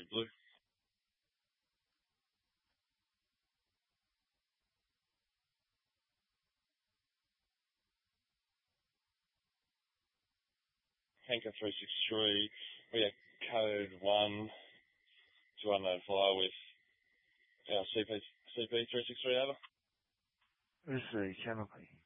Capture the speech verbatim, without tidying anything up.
Navy blue. Hanker three six three, we have code one to unknown flyer with our C P, C P three six three over. Receive canopy.